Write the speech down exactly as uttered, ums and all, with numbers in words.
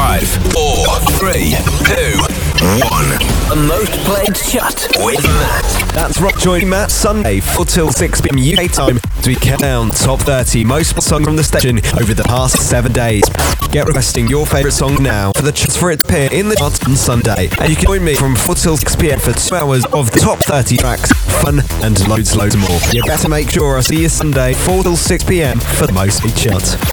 Five, four, three, two, one. The most played chat with Matt. That's right, join Matt Sunday, four till six p.m. U K time, as we count down top thirty most songs from the station over the past seven days. Get requesting your favourite song now for the chance for it to appear in the charts on Sunday. And you can join me from four till six p.m. for two hours of the top thirty tracks, fun and loads, loads more. You better make sure I see you Sunday, four till six p.m. for the most hit chart.